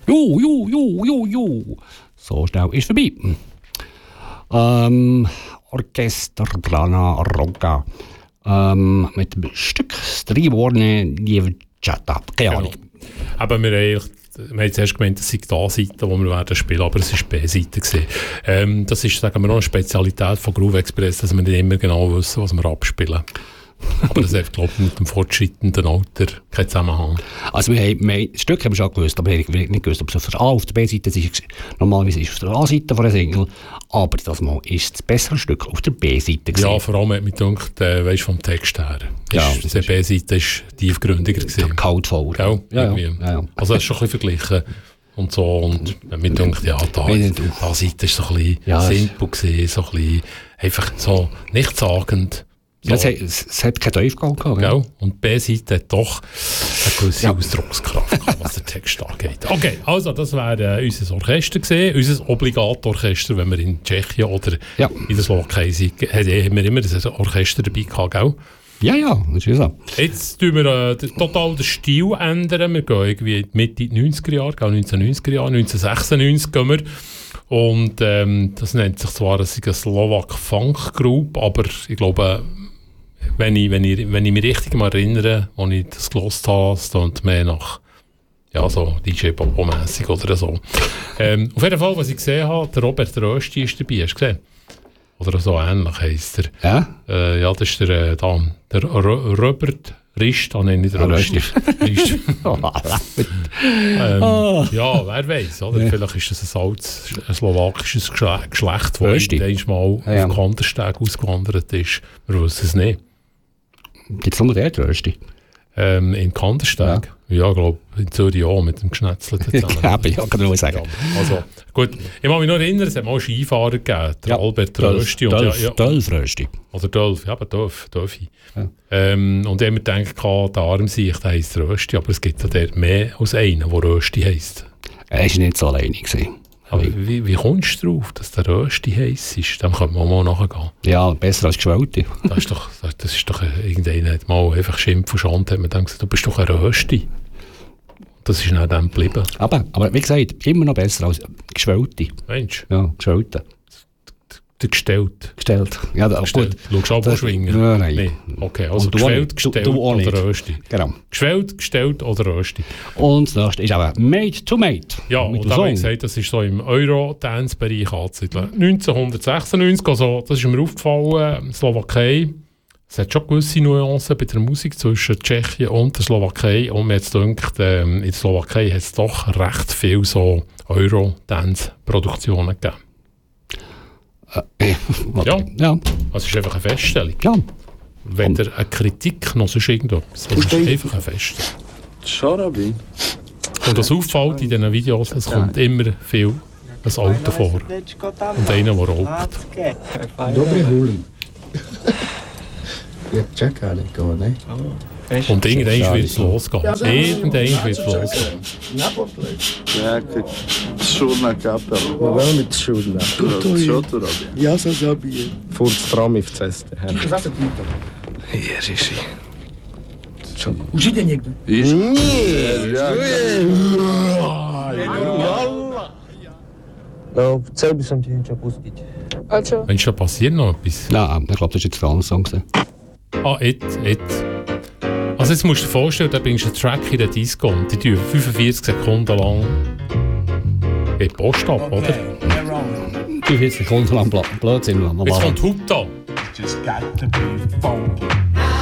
So schnell ist vorbei. Orchester Brana Rocca. Mit dem Stück Strivorne Dievčata. Keine Ahnung. Aber wir haben zuerst gemeint, es sei die A-Seite, die wir werden spielen, aber es war die B-Seite. Das ist, sagen wir, noch eine Spezialität von Groove Express, dass wir nicht immer genau wissen, was wir abspielen. Aber das hat, glaube ich, mit dem fortschreitenden Alter keinen Zusammenhang. Also das Stück haben wir schon gewusst, aber ich habe nicht gewusst, ob es auf der A- auf der B-Seite ist. Normalerweise ist es auf der A-Seite von einer Single, aber das Mal ist das bessere Stück auf der B-Seite gewesen. Ja, vor allem hat mich gedacht, weißt, vom Text her. Ja, die B-Seite war tiefgründiger gewesen. Kaltvoller. Ja. Also das ist schon ein bisschen verglichen. Und so, und mir denkt, ja, da Seite ist so ein bisschen simpel gewesen, so ein bisschen einfach so nichtssagend. So. Ja, es hat keinen Tiefgang gehabt. Ja. Und die B-Seite hat doch eine gewisse Ausdruckskraft gehabt, was der Text angeht. Okay, also das wäre unser Orchester gewesen, unser Obligatorchester, wenn wir in Tschechien oder in der Slowakei sind, haben wir immer ein Orchester dabei gehabt, gell? Ja, das ist so. Jetzt tun wir total den Stil ändern. Wir gehen irgendwie in die Mitte der 90er Jahre, 1990er Jahre, 1996 gehen wir. Und das nennt sich zwar eine Slowak Funk Group, aber ich glaube, wenn ich mich richtig mal erinnere, als ich das gehört habe, es klingt mehr nach so DJ-Pop-mässig oder so. Auf jeden Fall, was ich gesehen habe, der Robert Rösti ist dabei, hast du gesehen? Oder so ähnlich heisst er. Ja? Das ist der Robert Rist, nenne ich den Rösti. Ja, wer weiß, oder? Vielleicht ist das ein altes slowakisches Geschlecht, das einmal auf Kandersteg ausgewandert ist. Wir wissen es nicht. Gibt es nur den Rösti? In Kandersteg? Ja, ich glaube, in Zürich auch, mit dem Geschnetzelten zusammen. Ja, kann ich sagen. Also, gut, ich kann mich noch erinnern, es hat mal einen Skifahrer gegeben, der Albert Rösti. Dölf Rösti. Oder Dölf, ja, aber Dölfi. Ja. Und ich habe mir gedacht, der Armsicht heisst Rösti, aber es gibt ja dort mehr als einen, der Rösti heisst. Er war nicht so alleine gewesen. Aber wie kommst du darauf, dass der Rösti heiss ist? Dem könnte man mal nachgehen. Ja, besser als Geschwälte. Das ist doch irgendeiner hat mal einfach Schimpf und Schande, hat mir dann gesagt, du bist doch ein Rösti. Das ist nicht dem geblieben. Aber wie gesagt, immer noch besser als Geschwälte. Mensch? Ja, Geschwälte. Der gestellt. Ja, gut. Schaust du auch schwingen? Nein. Nee. Okay, also gestellt, gestellt oder Rösti. Genau. Gestellt oder Rösti. Und das nächste ist aber Made to Made. Ja, und da habe ich gesagt, das ist so im Euro-Dance-Bereich anzusiedeln. 1996, also das ist mir aufgefallen, Slowakei. Es hat schon gewisse Nuancen bei der Musik zwischen Tschechien und der Slowakei. Und mir jetzt gedacht, in der Slowakei hat es doch recht viel so Euro-Dance-Produktionen gegeben. Ja. Das ist einfach eine Feststellung. Ja. Weder eine Kritik noch sonst irgendetwas. Das ist einfach eine Feststellung. Scharabi. Und das auffällt in diesen Videos, es kommt immer viel ein Auto vor. Und einer, der raucht. Dobry hulen. Jak czekali go, ne? Und irgendwann wird es losgehen. Irgendwann wird es losgehen. Jaka čudna kapela. No veľmi čudná. Čo tu robí? Ja sa zabijem. Furt stromy v ceste. Zase týmto. Ježiši. Čo? Už ide niekto? No, chcel by som ti niečo pustiť. A čo? Mensch, da passiert noch etwas. Nein, ich glaube, das war jetzt der Song. Jetzt. Also jetzt musst du dir vorstellen, da bringst du einen Track in der Disco und die tun 45 Sekunden lang die Post ab, oder? 45 Sekunden lang Blödsinn. Jetzt kommt Hupta. Just got to be funky.